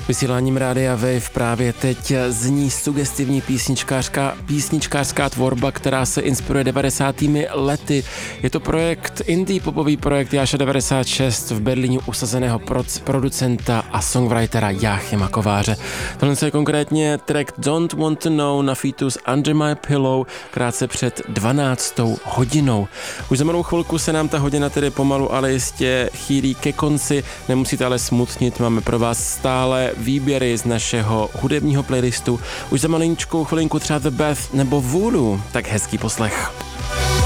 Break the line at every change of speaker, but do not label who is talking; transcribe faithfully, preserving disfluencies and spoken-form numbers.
Vysíláním Rádia Wave právě teď zní sugestivní písničkářská, písničkářská tvorba, která se inspiruje devadesátými lety. Je to projekt, indie popový projekt Jáša devadesát šest v Berlíně usazeného producenta a songwritera Jáchyma Kováře. Tohle je konkrétně track Don't Want to Know na featu s Under My Pillow krátce před dvanáctou hodinou. Už za malou chvilku se nám ta hodina tedy pomalu, ale jistě chýlí ke konci. Nemusíte ale smutnit, máme pro vás stále výběry z našeho hudebního playlistu. Už za malinčkou chvilinku třeba The Beth nebo Voodoo, tak hezký poslech.